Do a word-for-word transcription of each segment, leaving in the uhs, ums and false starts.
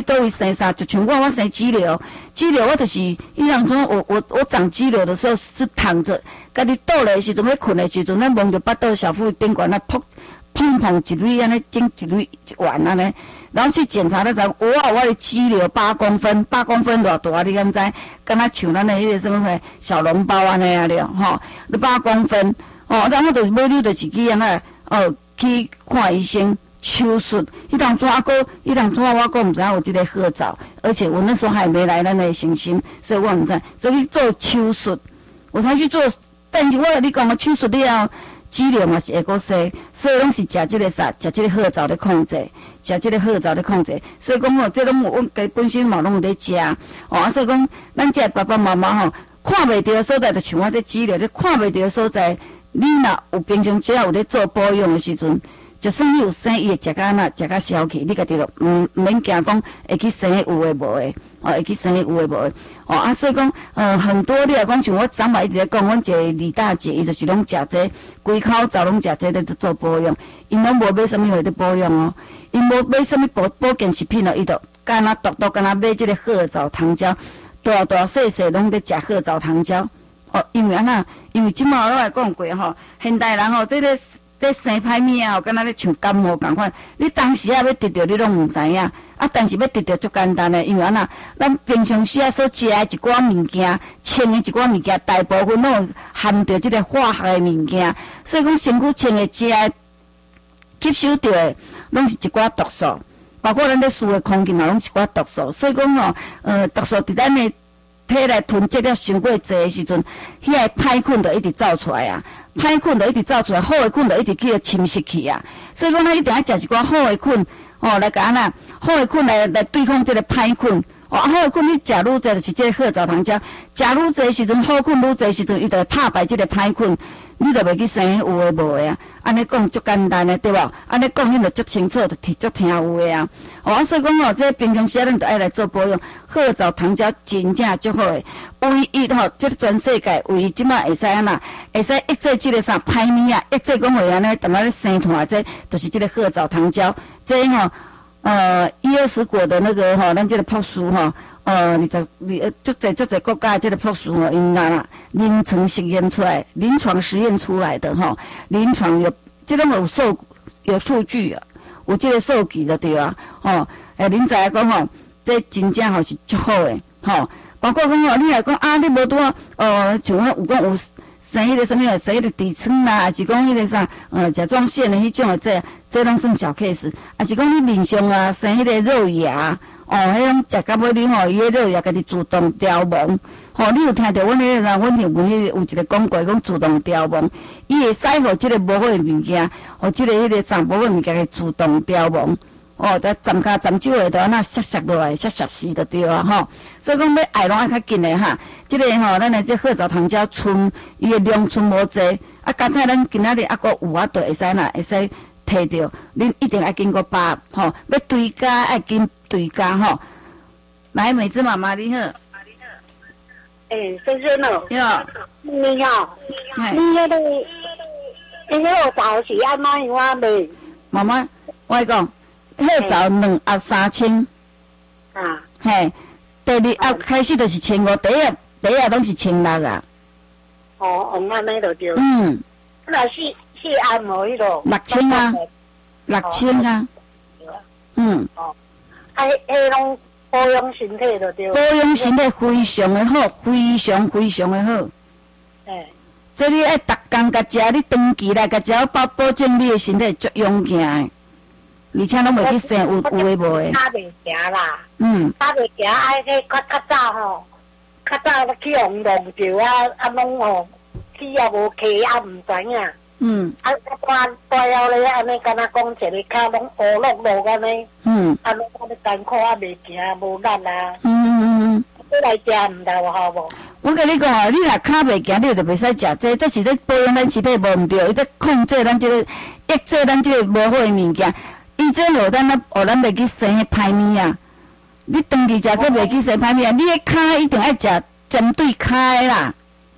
倒位生啥，就像我我生肌瘤，肌瘤我就是，伊人说我我我长肌瘤的时候是躺着，家己倒来的时阵要困的时阵，咱摸着巴肚小腹顶管那砰砰砰一蕊安尼整一蕊一丸安尼，然后去检查那阵，哇，我的肌瘤八公分，八公分偌大，你敢知？敢若像咱的迄个什么个小笼包安尼啊了吼，你八公分，哦，然后就买溜着自己安尼，哦，去看医生。手术，迄当初阿哥，迄当初我哥毋知影有即个褐藻，而且我那时候还没来咱的信心，所以我毋知，所以去做手术，我才去做。但是我跟你讲，手术了后，肌瘤嘛是会阁生，所以拢是食即个啥，食即个褐藻咧控制，食即个褐藻咧控制。所以讲吼，这拢我家本身嘛拢有咧食，哦，啊，所以讲咱这爸爸妈妈吼，看袂到的所在，就像我这肌瘤，你看袂到的所在，你若有平常只要有咧做保养的时阵。就算你有生，伊会食甲那食甲消气，你家己就毋毋免惊讲会去生有诶无诶，哦会去生有诶无诶，哦啊所以讲，呃很多你若讲像我昨摆一直咧讲，阮一个李大姐，伊就是拢食这，规口罩拢食这咧做保养，因拢无买啥物货咧保养哦，因无买啥物保保健食品哦，伊就干那独独干那买即个褐藻糖胶，大大细细拢咧食褐藻糖胶，哦因为安那，因为即马我来讲过吼，现代人吼这个。这生歹物啊，敢若咧像感冒共款。你当时啊要得着，你拢毋知影。啊，但是要得着足简单诶，因为安那，咱平常时啊所食诶一寡物件，穿诶一寡物件，大部分拢含着即个化学诶物件，所以讲身躯穿诶、食诶、吸收着诶，拢是一寡毒素，包括咱咧吸诶空气嘛，拢是一寡毒素。所以讲吼，呃，毒素伫咱诶体内囤积了伤过济诶时阵，遐个歹菌就一直走出来啊。歹菌就一直走出来，好的菌就一直去侵蚀去啊。所以讲，咱一定要食一寡好的菌，哦，来甲咱啊，好的菌来来对抗这个歹菌。哦，好的菌你食愈侪，就是这个褐藻糖胶，食愈侪时阵，好菌愈侪时阵，伊就会拍败这个歹菌，你就袂去生有诶无诶啊。安尼讲足简单诶，对无？安尼讲恁就足清楚，就听足听有诶啊。哦，所以讲哦，这平常时咱就爱来做保养，褐藻糖胶真正足好诶。唯一吼，即个全世界唯一即马会使安那，会使抑制即个啥歹物啊，抑制讲话安尼，淡仔咧生痰，这就是即个褐藻糖胶。这吼、哦，呃，一二十国的那个吼、哦，咱即个博士吼，呃，二十二足侪足侪国家即个博士吼，因啊临床实验出来，临床实验出来的吼、哦，临床有即种有数有数据啊，有即个数据就对啊，吼、哦，诶，恁知影讲吼，这真正吼是足好诶，吼、哦。包括讲哦，你若讲啊，你无拄啊，呃，像有讲有生迄个什么，生迄个痔疮啦，还是讲迄个啥，呃，甲状腺的迄种的，这这拢算小 case。还是讲你面上啊，生迄个肉芽，哦，迄种食到尾你吼，伊迄肉芽家己自动凋亡。吼、哦，你有听到阮迄个啥？阮有问迄有一个讲过，讲自动凋亡，伊会使互即个无好的物件，互即个迄个啥无好的物件给自动凋亡。哦，得站骹站久的，就安那削削落来，削削死就对啊，吼。所以讲要爱拢爱较紧的哈。即、这个吼，咱的这褐藻糖胶存伊的量存无济，啊，刚才咱今仔日还阁有法度会使啦，会使摕着，恁一定爱经过把吼，要追加爱紧追加吼。来，美芝妈妈你好。 诶，先生哦。 哟。 你好。你迄个，你迄个早是安怎样卖？ 妈妈，我讲。褐藻两盒三千， 啊， 嘿，第二盒开始就是千五，第一盒第一盒拢是千六啊。 哦，哦，安尼就对。 嗯。 那四四盒无迄个。 六千啊，六千啊。嗯。 哦。啊，迄拢保养身体就对。 保养身体非常的好，非常非常的好。 诶。 所以你爱逐工甲食，你长期来甲食，保保证你的身体足勇健的。而且拢袂去生有有诶无诶。 脚袂行啦。 嗯。 脚袂行，爱去较较早吼，较早去互弄着啊，啊拢吼，去也无起啊，毋知影。 嗯。 啊，大大了咧，安尼敢若讲一个脚拢乌落落安尼。 嗯。 啊，拢安尼艰苦啊，袂行，无力啊。 嗯嗯嗯。 你来食毋大有效无？ 我甲你讲哦，你若脚袂行，你就袂使食这，这是咧保养咱身体无毋对，伊咧控制咱即个抑制咱即个无好诶物件。伊这互咱啊，互咱袂去生迄歹物啊！你长期食这袂去生歹物啊！你迄骹一定爱食针对骹啦。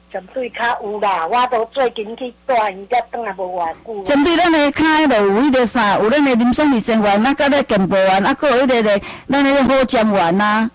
针对较有啦，我都最近去大医才转来无偌久。 针对咱的骹就有迄个啥，有咱的林松利生丸，啊，甲咧健保丸，啊，佫有迄个咧，咱的好健丸呐，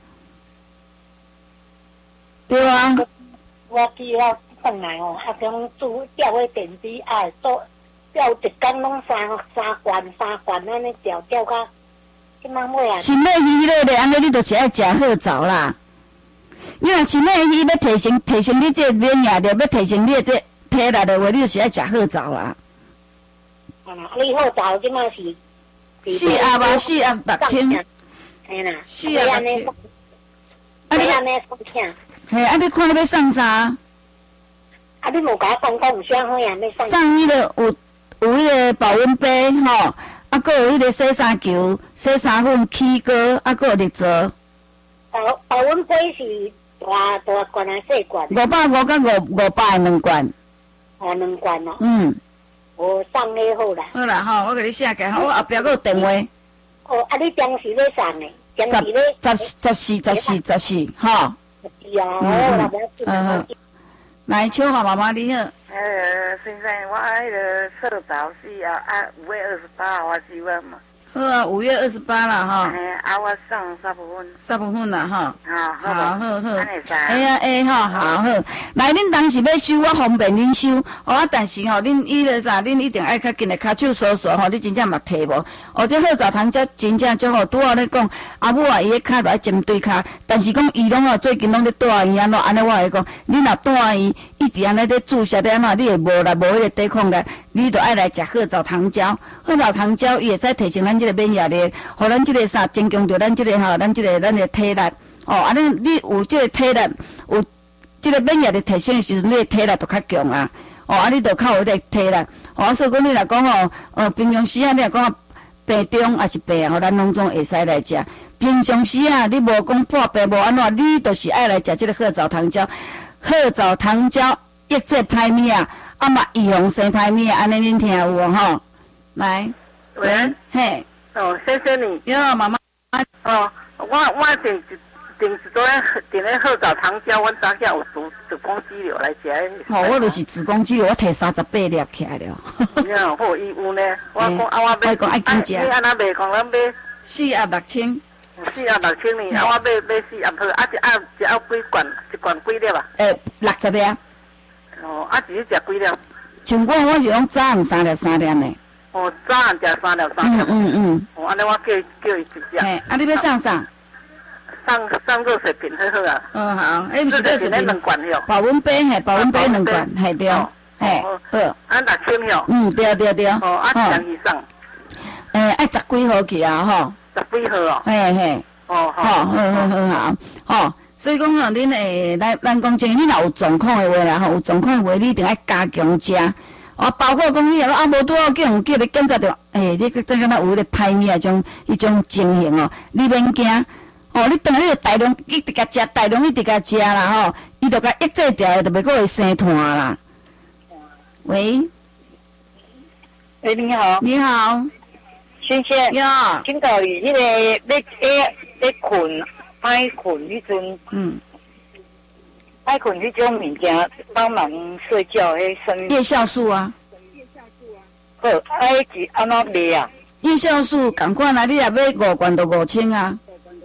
对啊。 我记我转来哦，啊，种住吊迄电梯，啊，做吊一工拢三三罐三罐安尼吊吊到，即满尾啊。 心内虚咧咧，安尼你就是爱食好枣啦。你若心内虚要提升提升你这免疫力，要提升你这体力的话，你就是爱食好枣啦。 啊，你好枣即满是四盒啊，四盒六千。 嘿啦， 四盒六千。 啊，你安尼送啥？ 嘿，啊，你看你要送啥？ 啊，你无甲我讲讲有啥好呀？要送？ 送迄个有有迄个保温杯吼，啊，佫有迄个洗衫球、洗衫粉、起锅，啊，佫有绿泽。 保保温杯是大大罐还是细罐？ 五百五甲五五百两罐。 哦，两罐哦。 嗯。 我送你好啦。 好啦吼，我给你写起来，我后壁佫有电话。 哦，啊，你当时咧送的，当时咧。 十十四十四十四，吼。 是啊，哦，那不嗯嗯。来，唱下妈妈你好。 呃，先生，我迄个社早是啊啊，五月二十八号我希望嘛。 好啊，五月二十八啦，哈。 嘿，啊，我送三部分。 三部分啦，哈。 好， 好好好。 安尼使。 哎呀哎，哈，好好。来，恁当时要收，我方便恁收。哦，啊，但是吼，恁伊个啥，恁一定爱较紧的，骹手缩缩吼，你真正嘛摕无。哦，这好枣糖胶真正足好，拄好咧讲，阿母啊，伊个骹就爱针对骹，但是讲伊拢哦，最近拢咧住院安怎，安尼我会讲，你若住院，一直安尼咧注射咧安怎，你会无啦，无迄个抵抗力，你着爱来食好枣糖胶。好枣糖胶伊会使提升咱即个免疫力，互咱即个啥增强着咱即个吼，咱即个咱的体力。哦，安尼你有即个体力，有即个免疫力提升的时阵，你的体力就较强啊。哦，啊，你就较有迄个体力。哦，所以讲你若讲哦，呃，平常时啊，你若讲病中还是病哦，咱拢总会使来食。平常时啊，你无讲破病无安怎，你就是爱来食即个褐枣糖胶。褐枣糖胶抑制歹物啊，啊嘛预防生歹物啊，安尼恁听有无吼？来， 喂， 嘿， 哦，谢谢你。 你好，妈妈。 哦，我我订一订一桌订咧褐枣糖胶，阮昨下有子子宫肌瘤来食。 吼、哦，我就是子宫肌瘤，我摕三十八粒起来了。 你好，伊有呢。我讲啊，我买。 我讲爱紧食。 你安那卖？讲咱买。 四盒六千。 四盒六千呢，啊，我买买四盒好，啊一盒一盒几罐？一罐几粒啊？ 诶，六十粒。 哦，啊，一日食几粒？ 像我，我是讲早暗三粒三粒呢。 哦，早暗食三粒三粒。 嗯嗯嗯。 哦，安尼我叫叫伊一只。 嘿，啊，你要送啥？ 送送热水瓶，好好啊。 哦好，诶，毋是热水瓶。 两罐哟。 保温杯嘿，保温杯两罐，嘿对，嘿好。 啊，六千哟。 嗯，对对对。 哦，啊，两以上。 诶，爱十几号去啊，吼。 十几号哦。 嘿嘿。 哦好。 好好好好好，吼。所以讲吼，恁会来，咱讲真，你若有状况的话啦，吼，有状况的话，你一定爱加强食。哦，包括讲你若啊无拄好叫人叫你检查着，诶，你等敢若有迄个歹物啊种迄种情形哦，你免惊。哦，你当然你着大量一直甲食，大量一直甲食啦吼，伊着甲抑制掉，就袂阁会生痰啦。喂， 喂，你好。 你好。 先生。 呀。 请教你，迄个要要要困，歹困迄阵。嗯。爱困迄种物件帮忙睡觉，迄什么？ 夜酵素啊。 夜酵素啊。好，爱是安怎卖啊？ 夜酵素共款啊，你若买五罐就五千啊。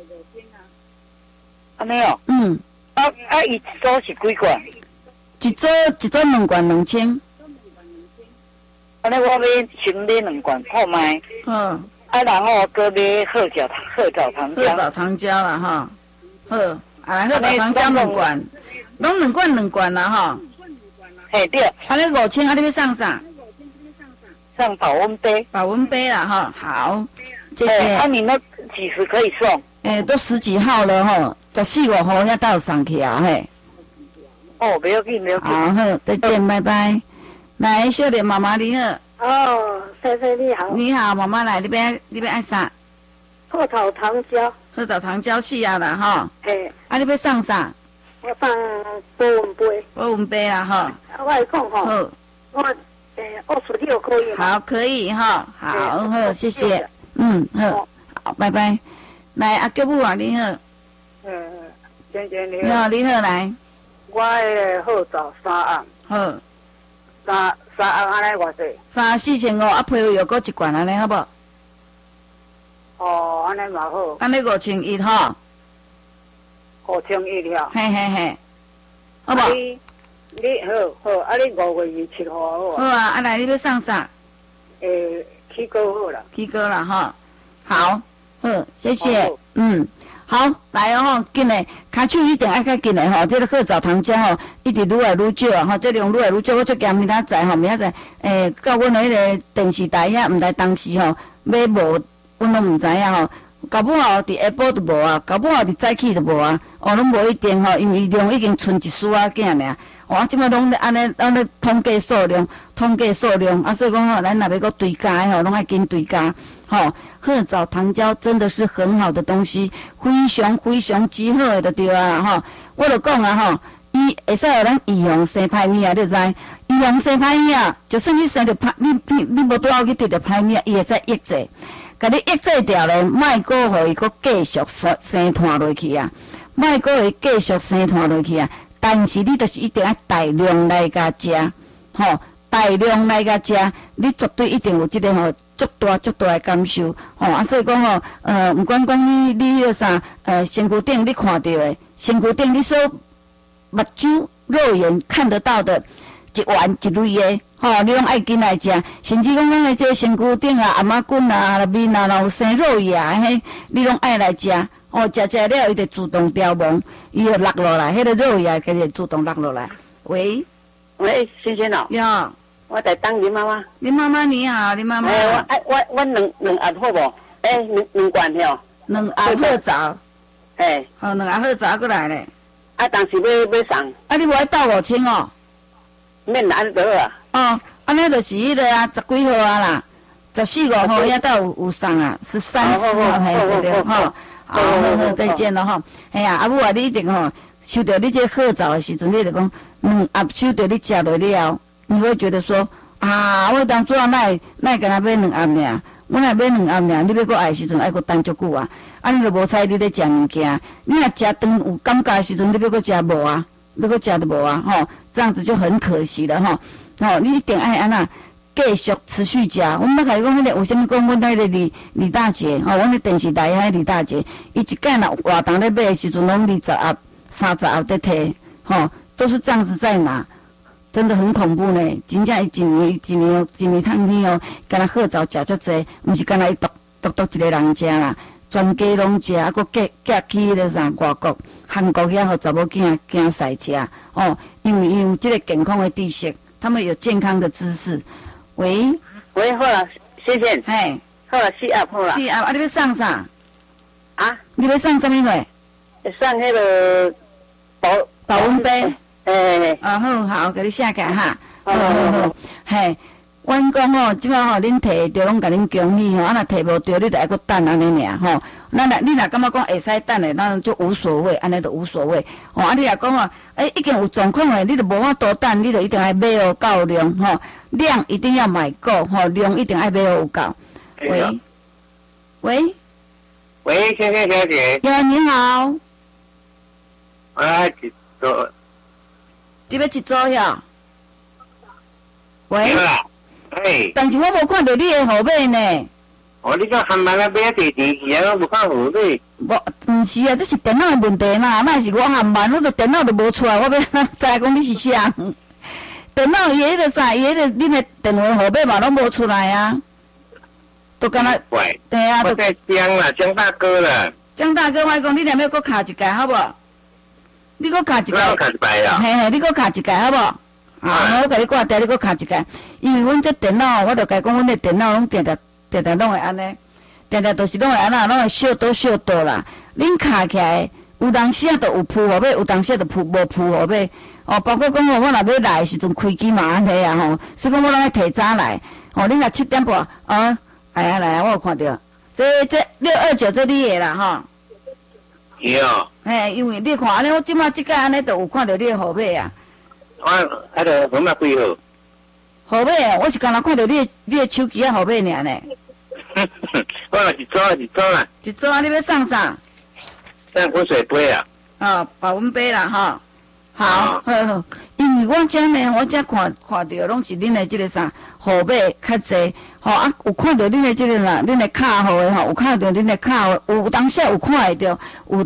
安尼哦。 嗯。 啊啊，伊一组是几罐？ 一组一组两罐两千。 安尼我要先买两罐泡麦。 嗯。 啊，然后搁买褐枣褐枣糖胶。 褐枣糖胶啦，哈。好，啊，褐枣糖胶两罐。拢两罐两罐啦吼， 嘿对， 啊你五千，啊你要送啥？ 送保温杯。 保温杯啦哈，好，谢谢。 哎，啊你那几时可以送？ 诶，都十几号了吼，十四五号遐到送去啊嘿。 哦，不要紧，不要紧。 好，好，再见，拜拜。来，少年妈妈你好。 哦，先生你好。 你好，妈妈来，你要你要爱啥？ 褐枣糖胶。 褐枣糖胶四啊啦吼。 嘿。 啊你要送啥？ 我放保温杯。 保温杯啦，哈。 我来讲吼。 好。 我诶，二十六可以吗？ 好，可以哈。好，好，谢谢。嗯，好，好，拜拜。来，阿舅母啊，你好。 嗯，先生你好。 你好，你好，来。 我的号找三盎， 好， 三三盎安尼偌济？ 三四千五，啊，配有搁一罐安尼好无？ 哦，安尼嘛好， 安尼五千一吼， 五千一了。 嘿嘿嘿，好无？ 啊你你好好，啊你五月二七号好啊？ 好啊，啊来，你要送啥？ 诶，起高好啦。 起哥啦哈，好，好，谢谢好， 嗯。好，来哦吼，紧嘞，骹手一定爱较紧嘞吼，这个褐藻糖浆吼，一直愈来愈少啊吼，这量愈来愈少，我足惊明仔载吼，明仔载诶，到阮迄个电视台遐，毋知当时吼买无，阮拢毋知影吼，搞不好伫下晡就无啊，搞不好伫早起就无啊，哦，拢无一定吼，因为量已经剩一丝仔囝尔，哦，啊，即摆拢咧安尼，安尼统计数量，统计数量，啊，所以讲吼，咱若要搁追加吼，拢爱紧追加。吼，褐藻糖胶真的是很好的东西，非常非常之好的就对啊吼。我就讲啊吼，伊会使互咱预防生歹物啊，你知？预防生歹物啊，就算你生着歹，你你你无拄好去得着歹物啊，伊会使抑制，甲你抑制掉咧，莫搁互伊搁继续生生拖落去啊，莫搁互伊继续生拖落去啊。但是你就是一定要大量来甲食，吼，大量来甲食，你绝对一定有即个吼。足大足大的感受，吼、哦、啊！所以讲吼，呃，毋管讲你你迄啥，呃，身躯顶你看到的，身躯顶你所目睭肉眼看得到的，一丸一类的，吼、哦，你拢爱紧来食。甚至讲咱的这个身躯顶啊，阿妈棍啊、面啊，若有生肉芽嘿，你拢爱来食。哦，食食了，伊就自动凋亡，伊就落落来，迄、那个肉芽就自动落落来。喂， 喂，先生哦。 呀。 我在等你妈妈。 你妈妈你好，你妈妈。 哎，我哎我我两两盒好无？哎，两两罐吼。 两盒褐藻。 哎。 哦，两盒褐藻过来咧。 啊，当时要要送。 啊，你无爱斗五千哦？ 免啦，安尼就好啊。 哦，安尼就是迄个啊，十几号啊啦，十四五号遐才有有送啊，十三四号还是对吼。好好好，再见咯吼。哎呀，阿母啊，你一定吼收到你这褐藻的时阵，你就讲两盒收到你食落了。你会觉得说啊，我当初啊，奈奈干那买两盒尔，我若买两盒尔，你要搁爱时阵爱搁等足久啊，啊你就无采你咧食物件，你若食饭有感觉的时阵，你要搁食无啊，要搁食都无啊，吼，这样子就很可惜了吼，吼，你一定爱安那继续持续食。我们甲你讲，迄个为什么讲阮迄个李李大姐，吼，阮咧电视台遐李大姐，伊一届若活动咧买的时阵，拢二十盒、三十盒在摕，吼，都是这样子在拿。真的很恐怖呢！真正伊一年一年一年通天哦，敢若褐藻食足济，毋是敢若伊独独独一个人食啦，全家拢食，啊，佮嫁嫁去迄个啥外国、韩国遐，互查某囝囝婿食哦，因为伊有即个健康的知识，他们有健康的知识。喂喂，好啦，谢谢。 嘿， 好啦，四盒好啦。 四盒啊，你要送啥？ 啊？ 你要送啥物货？ 送迄个保保温杯。 诶， 啊好好，甲你写起来哈， 好好好， 嘿，阮讲吼，即摆吼，恁摕着拢甲恁恭喜吼，啊若摕无着，你着爱搁等安尼尔吼。咱若你若感觉讲会使等的，咱就无所谓，安尼就无所谓。吼，啊你若讲吼，诶已经有状况的，你着无法多等，你着一定爱买哦够量吼，量一定要买够吼，量一定爱买哦有够。喂，喂， 喂，先生小姐。 呀，你好。 啊，一组。 你要一组呀？喂。 哎。 但是我无看到你的号码呢。 哦，你讲含慢啊买地地去啊，我无看号码。 无，毋是啊，这是电脑的问题嘛，哪是我含慢，我着电脑都无出来，我要哪知讲你是啥？电脑伊迄个啥，伊迄个恁的电话号码嘛拢无出来啊。都敢若。 喂。 对啊。 我在江啦，江大哥啦。 江大哥，我讲你两要搁卡一届好无？你搁卡一届。 我卡一摆啊。 嘿嘿，你搁卡一届好无？啊，我甲你挂掉，你搁卡一届，因为阮这电脑，我着甲讲，阮的电脑拢定定定定拢会安尼，定定都是拢会安那，拢会小倒小倒啦。恁卡起来，有当时啊，着有铺号码，有当时啊，着铺无铺号码。哦，包括讲哦，我若要来的时阵开机嘛安尼啊吼，所以讲我拢爱提早来。哦，恁若七点半，啊，来啊来啊，我有看到，这这六二九这你的啦吼。 是哦。 嘿，因为你看安尼，我即马即个安尼，着有看到你的号码啊。 我迄个号码几号？ 号码啊，我是刚才看到你的你的手机啊号码尔呢。 我若是做是做啦。 一组啊，你要送啥？ 送滚水杯啊。 哦，保温杯啦吼。 好，好好，因为我遮呢，我遮看看到拢是恁的即个啥号码较济，吼啊，有看到恁的即个啦，恁的卡号的吼，有看到恁的卡号，有当时有看会到，有